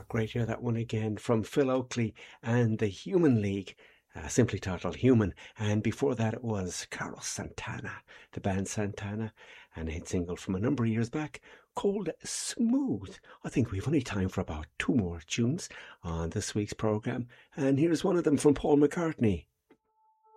great to hear that one again from Phil Oakley and the Human League, simply titled Human. And before that it was Carlos Santana, the band Santana, and a hit single from a number of years back called Smooth. I think we've only time for about two more tunes on this week's programme, and here's one of them from Paul McCartney,